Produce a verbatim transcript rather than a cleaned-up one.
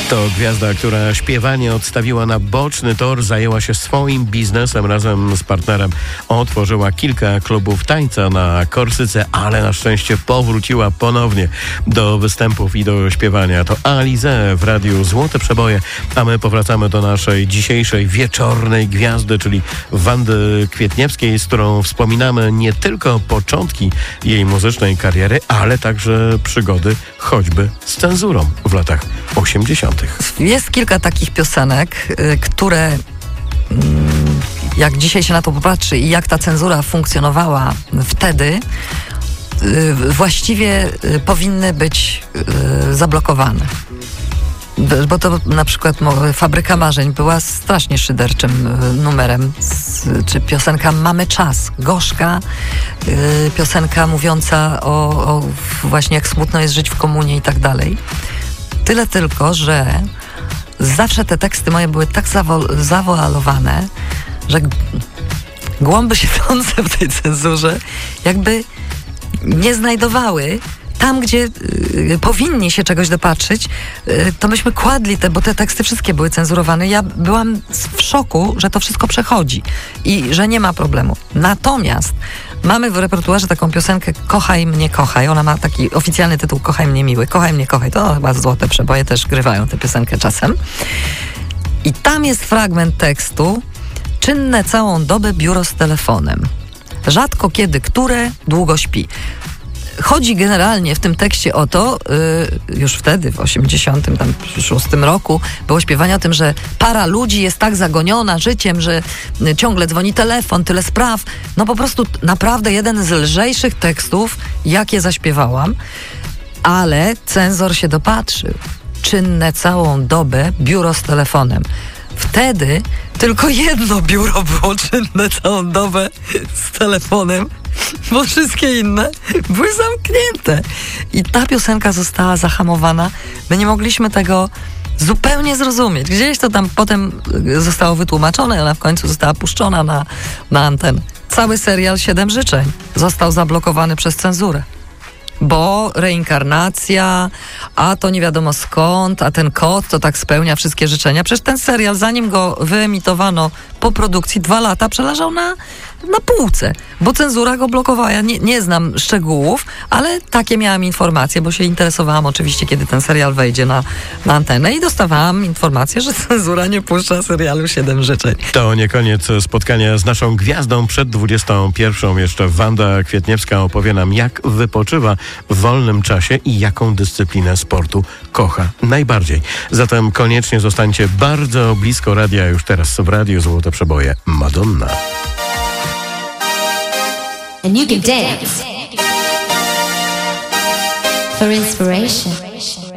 To gwiazda, która śpiewanie odstawiła na boczny tor, zajęła się swoim biznesem. Razem z partnerem otworzyła kilka klubów tańca na Korsyce, ale na szczęście powróciła ponownie do występów i do śpiewania. To Alizée w radiu Złote Przeboje, a my powracamy do naszej dzisiejszej wieczornej gwiazdy, czyli Wandy Kwietniewskiej, z którą wspominamy nie tylko początki jej muzycznej kariery, ale także przygody choćby z cenzurą w latach osiemdziesiątych. Jest kilka takich piosenek, które jak dzisiaj się na to popatrzy i jak ta cenzura funkcjonowała wtedy, właściwie powinny być zablokowane. Bo to na przykład Fabryka Marzeń była strasznie szyderczym numerem, czy piosenka Mamy czas, gorzka, piosenka mówiąca o, o właśnie jak smutno jest żyć w komunie i tak dalej. Tyle tylko, że zawsze te teksty moje były tak zawo- zawoalowane, że głąby siedzące w tej cenzurze jakby nie znajdowały tam, gdzie y, powinni się czegoś dopatrzyć, y, to myśmy kładli te, bo te teksty wszystkie były cenzurowane. Ja byłam w szoku, że to wszystko przechodzi i że nie ma problemu. Natomiast mamy w repertuarze taką piosenkę Kochaj mnie, kochaj. Ona ma taki oficjalny tytuł Kochaj mnie, miły. Kochaj mnie, kochaj. To chyba Złote Przeboje też grywają tę piosenkę czasem. I tam jest fragment tekstu: czynne całą dobę biuro z telefonem. Rzadko kiedy które długo śpi. Chodzi generalnie w tym tekście o to, yy, już wtedy, w osiemdziesiątym szóstym roku, było śpiewanie o tym, że para ludzi jest tak zagoniona życiem, że y, ciągle dzwoni telefon, tyle spraw. No po prostu naprawdę jeden z lżejszych tekstów, jakie zaśpiewałam, ale cenzor się dopatrzył. Czynne całą dobę biuro z telefonem. Wtedy tylko jedno biuro było czynne całą dobę z telefonem, bo wszystkie inne były zamknięte. I ta piosenka została zahamowana. My nie mogliśmy tego zupełnie zrozumieć. Gdzieś to tam potem zostało wytłumaczone, ona w końcu została puszczona na, na antenę. Cały serial Siedem życzeń został zablokowany przez cenzurę. Bo reinkarnacja, a to nie wiadomo skąd, a ten kot to tak spełnia wszystkie życzenia. Przecież ten serial, zanim go wyemitowano po produkcji, dwa lata przeleżał na, na półce, bo cenzura go blokowała. Ja nie, nie znam szczegółów, ale takie miałam informacje, bo się interesowałam oczywiście, kiedy ten serial wejdzie na, na antenę i dostawałam informację, że cenzura nie puszcza serialu Siedem życzeń. To nie koniec spotkania z naszą gwiazdą. Przed dwudziestą pierwszą jeszcze Wanda Kwietniewska opowie nam, jak wypoczywa w wolnym czasie i jaką dyscyplinę sportu kocha najbardziej. Zatem koniecznie zostańcie bardzo blisko radia, już teraz w Radiu Złote Przeboje Madonna. And you can dance.